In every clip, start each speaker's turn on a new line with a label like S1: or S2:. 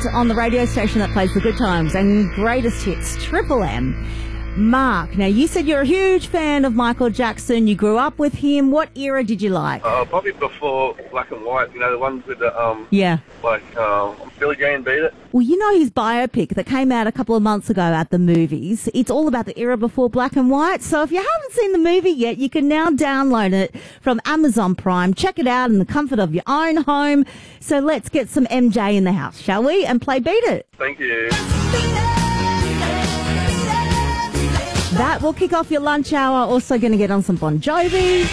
S1: on the radio station that plays the good times and greatest hits, Triple M. Mark, now you said you're a huge fan of Michael Jackson. You grew up with him. What era did you like?
S2: Probably before Black and White, the ones with the, Billie Jean Beat It.
S1: Well, you know his biopic that came out a couple of months ago at the movies. It's all about the era before Black and White. So if you haven't seen the movie yet, you can now download it from Amazon Prime. Check it out in the comfort of your own home. So let's get some MJ in the house, shall we? And play Beat It.
S2: Thank you.
S1: That will kick off your lunch hour. Also going to get on some Bon Jovi.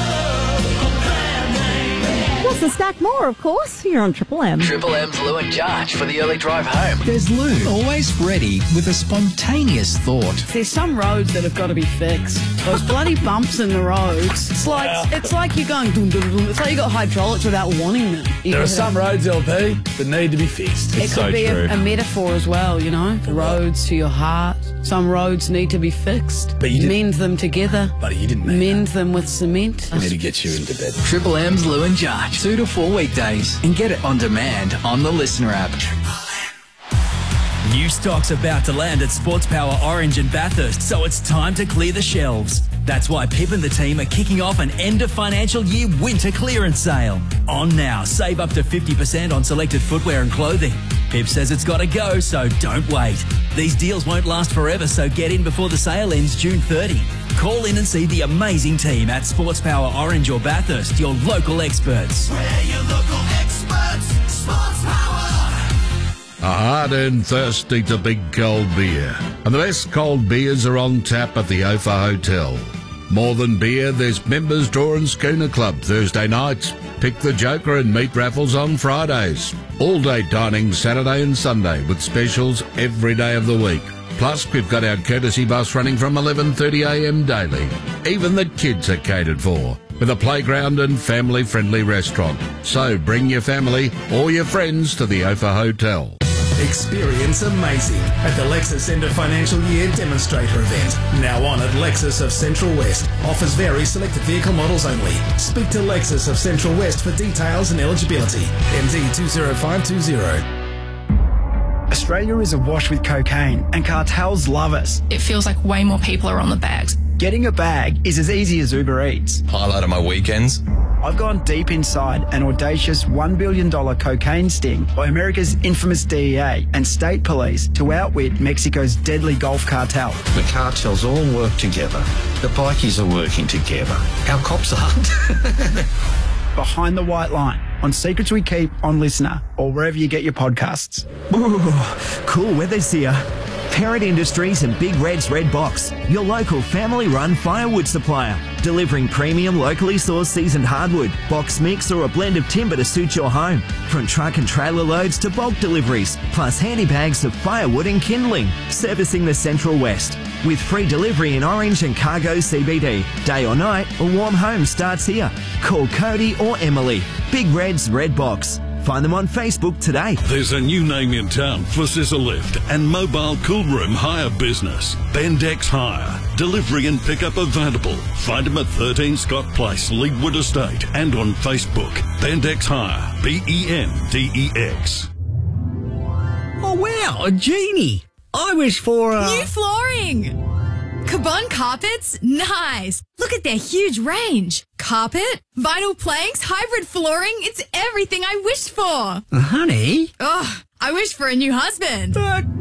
S1: Plus a stack more, of course, here on Triple M.
S3: Triple M's Lou and Josh for the early drive home.
S4: There's Lou, always ready with a spontaneous thought.
S5: There's some roads that have got to be fixed. Those bloody bumps in the roads. It's like you're going dum dum dum. It's like you got hydraulics without wanting them.
S6: There are some roads, LP, that need to be fixed.
S5: It could be a metaphor as well, The roads to your heart. Some roads need to be fixed.
S6: But you didn't.
S5: Mend them together.
S6: Buddy, you didn't
S5: mend them with cement.
S6: I need to get you into bed.
S3: Triple M's Lou and Josh, 2 to 4 weekdays, and get it on demand on the Listener app.
S7: New stock's about to land at Sports Power Orange and Bathurst, so it's time to clear the shelves. That's why Pip and the team are kicking off an end of financial year winter clearance sale. On now, save up to 50% on selected footwear and clothing. Pip says it's got to go, so don't wait. These deals won't last forever, so get in before the sale ends June 30. Call in and see the amazing team at Sports Power Orange or Bathurst, your local experts.
S8: We're your local experts, Sports Power.
S9: A hard-earned thirsty to big cold beer. And the best cold beers are on tap at the Ophir Hotel. More than beer, there's Members Draw and Schooner Club Thursday nights. Pick the Joker and meat raffles on Fridays. All-day dining Saturday and Sunday with specials every day of the week. Plus, we've got our courtesy bus running from 11:30am daily. Even the kids are catered for, with a playground and family-friendly restaurant. So bring your family or your friends to the Ophir Hotel.
S10: Experience amazing at the Lexus End of Financial Year Demonstrator event. Now on at Lexus of Central West. Offers vary, selected vehicle models only. Speak to Lexus of Central West for details and eligibility. MD 20520.
S11: Australia is awash with cocaine and cartels love us.
S12: It feels like way more people are on the bags.
S11: Getting a bag is as easy as Uber Eats.
S13: Highlight of my weekends.
S11: I've gone deep inside an audacious $1 billion cocaine sting by America's infamous DEA and state police to outwit Mexico's deadly Gulf cartel.
S14: The cartels all work together. The bikies are working together. Our cops aren't.
S11: Behind the White Line on Secrets We Keep on Listener or wherever you get your podcasts.
S15: Ooh, cool weather's here. Parrot Industries and Big Red's Red Box, your local family-run firewood supplier. Delivering premium, locally sourced seasoned hardwood, box mix or a blend of timber to suit your home. From truck and trailer loads to bulk deliveries, plus handy bags of firewood and kindling. Servicing the Central West. With free delivery in Orange and Cargo CBD. Day or night, a warm home starts here. Call Cody or Emily. Big Red's Red Box. Find them on Facebook today.
S16: There's a new name in town for Scissor Lift and mobile cool room hire business. Bendex Hire. Delivery and pickup available. Find them at 13 Scott Place, Leadwood Estate, and on Facebook. Bendex Hire. BENDEX.
S17: Oh wow, a genie. I wish for
S18: new flooring. Cabon Carpets? Nice. Look at their huge range. Carpet, vinyl planks, hybrid flooring. It's everything I wished for.
S17: Honey?
S18: Oh, I wish for a new husband.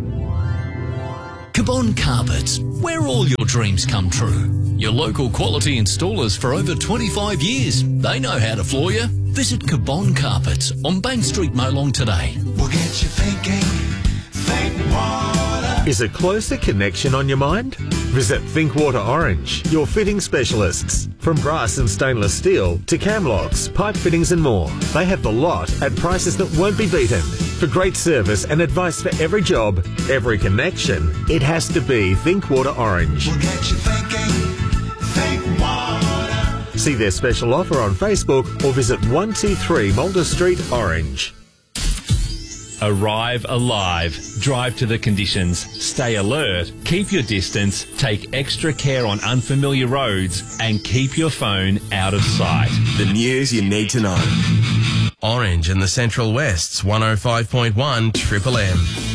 S19: Cabon Carpets, where all your dreams come true. Your local quality installers for over 25 years. They know how to floor you. Visit Cabon Carpets on Bank Street, Molong today.
S8: We'll get you thinking. Think water.
S20: Is a closer connection on your mind? Visit Thinkwater Orange, your fitting specialists. From brass and stainless steel to cam locks, pipe fittings and more. They have the lot at prices that won't be beaten. For great service and advice for every job, every connection, it has to be Thinkwater Orange.
S8: We'll get you thinking. Thinkwater.
S20: See their special offer on Facebook or visit 123 Mulder Street, Orange.
S21: Arrive alive. Drive to the conditions. Stay alert. Keep your distance. Take extra care on unfamiliar roads and keep your phone out of sight.
S22: The news you need to know.
S13: Orange and the Central West's 105.1 Triple M.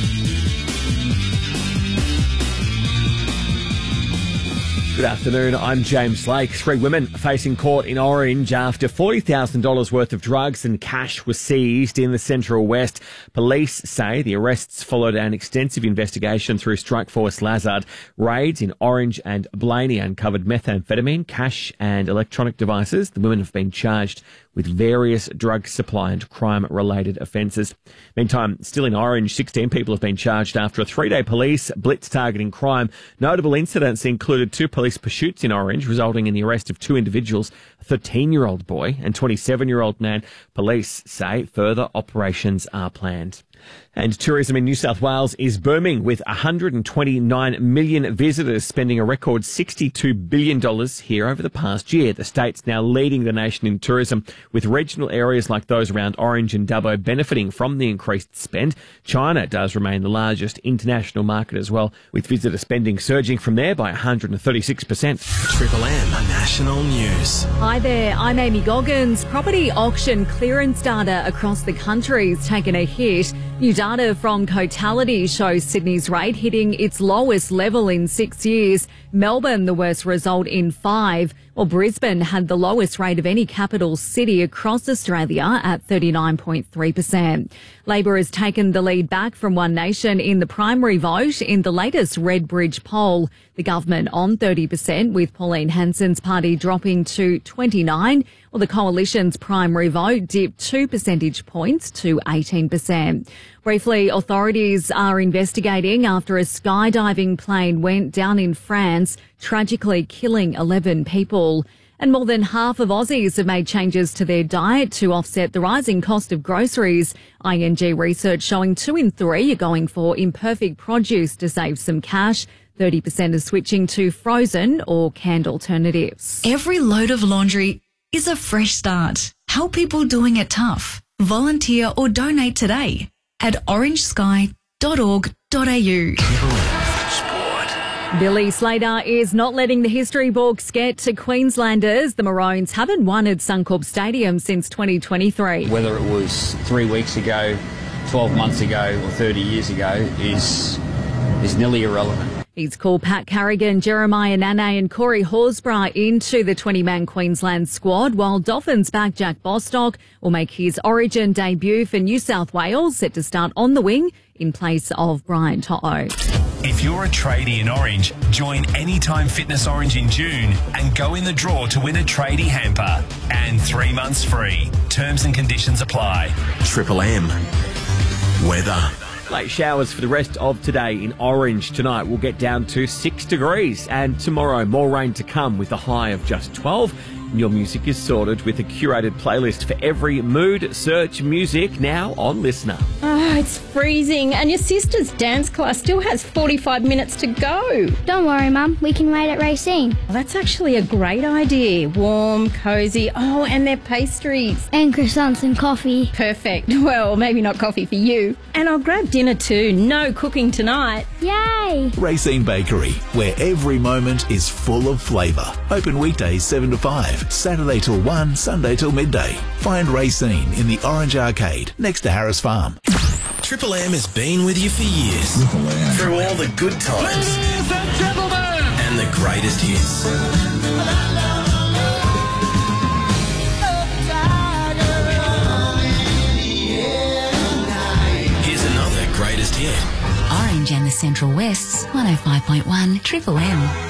S22: Good afternoon, I'm James Lake. 3 women facing court in Orange after $40,000 worth of drugs and cash was seized in the Central West. Police say the arrests followed an extensive investigation through Strikeforce Lazard. Raids in Orange and Blaney uncovered methamphetamine, cash and electronic devices. The women have been charged with various drug supply and crime-related offences. Meantime, still in Orange, 16 people have been charged after a 3-day police blitz targeting crime. Notable incidents included 2 police pursuits in Orange, resulting in the arrest of 2 individuals, a 13-year-old boy and 27-year-old man. Police say further operations are planned. And tourism in New South Wales is booming, with 129 million visitors spending a record $62 billion here over the past year. The state's now leading the nation in tourism, with regional areas like those around Orange and Dubbo benefiting from the increased spend. China does remain the largest international market as well, with visitor spending surging from there by 136%.
S13: Triple M National News.
S23: Hi there, I'm Amy Goggins. Property auction clearance data across the country's taken a hit. New data from Cotality shows Sydney's rate hitting its lowest level in 6 years. Melbourne, the worst result in 5. Well, Brisbane had the lowest rate of any capital city across Australia at 39.3%. Labor has taken the lead back from One Nation in the primary vote in the latest Redbridge poll. The government on 30%, with Pauline Hanson's party dropping to 29%. Well, the coalition's primary vote dipped 2 percentage points to 18%. Briefly, authorities are investigating after a skydiving plane went down in France, tragically killing 11 people. And more than half of Aussies have made changes to their diet to offset the rising cost of groceries. ING research showing 2 in 3 are going for imperfect produce to save some cash. 30% are switching to frozen or canned alternatives.
S24: Every load of laundry is a fresh start. Help people doing it tough. Volunteer or donate today at orangesky.org.au.
S23: Billy Slater is not letting the history books get to Queenslanders. The Maroons haven't won at Suncorp Stadium since 2023.
S25: Whether it was 3 weeks ago, 12 months ago or 30 years ago is nearly irrelevant.
S23: He's called Pat Carrigan, Jeremiah Nane and Corey Horsburgh into the 20-man Queensland squad, while Dolphins back Jack Bostock will make his Origin debut for New South Wales, set to start on the wing in place of Brian To'o.
S26: If you're a tradie in Orange, join Anytime Fitness Orange in June and go in the draw to win a tradie hamper and 3 months free. Terms and conditions apply.
S13: Triple M Weather.
S22: Late showers for the rest of today in Orange. Tonight we'll get down to 6 degrees, and tomorrow more rain to come with a high of just 12. And your music is sorted with a curated playlist for every mood. Search music now on Listener.
S27: Oh, it's freezing, and your sister's dance class still has 45 minutes to go.
S28: Don't worry, Mum. We can wait at Racine.
S27: Well, that's actually a great idea. Warm, cosy. Oh, and their pastries.
S28: And croissants and coffee.
S27: Perfect. Well, maybe not coffee for you. And I'll grab dinner too. No cooking tonight.
S28: Yay!
S29: Racine Bakery, where every moment is full of flavour. Open weekdays 7 to 5, Saturday till 1, Sunday till midday. Find Racine in the Orange Arcade next to Harris Farm.
S13: Triple M has been with you for years. Through all the good times. And the greatest hits. Here's another greatest hit.
S24: Orange and the Central West's 105.1 Triple M.